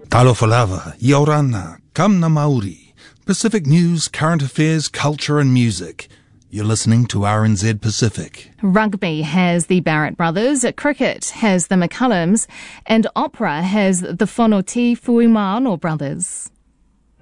Talofa lava, Yorana, Kamna Maori, Pacific news, current affairs, culture and music. You're listening to RNZ Pacific. Rugby has the Barrett brothers, cricket has the McCullums, and opera has the Whanoti Fuimano brothers.